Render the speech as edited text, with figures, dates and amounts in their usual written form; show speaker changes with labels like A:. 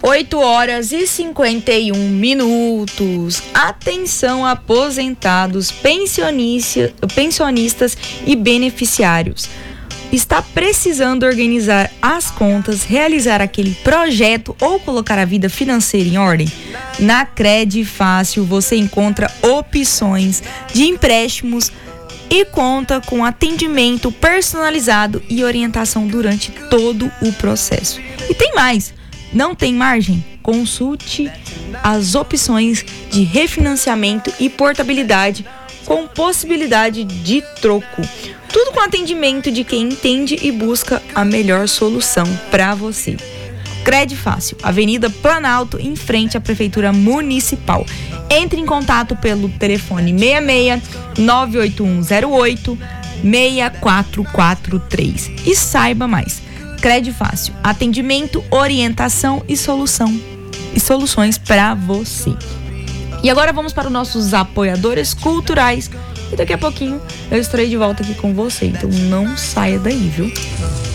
A: 8h51. Atenção, aposentados, pensionistas e beneficiários. Está precisando organizar as contas, realizar aquele projeto ou colocar a vida financeira em ordem? Na Credfácil você encontra opções de empréstimos e conta com atendimento personalizado e orientação durante todo o processo. E tem mais, não tem margem? Consulte as opções de refinanciamento e portabilidade com possibilidade de troco. Tudo com atendimento de quem entende e busca a melhor solução para você. Credfácil, Avenida Planalto, em frente à Prefeitura Municipal. Entre em contato pelo telefone 66 98108 6443 e saiba mais. Credfácil, atendimento, orientação e soluções para você. E agora vamos para os nossos apoiadores culturais. E daqui a pouquinho eu estarei de volta aqui com você. Então não saia daí, viu?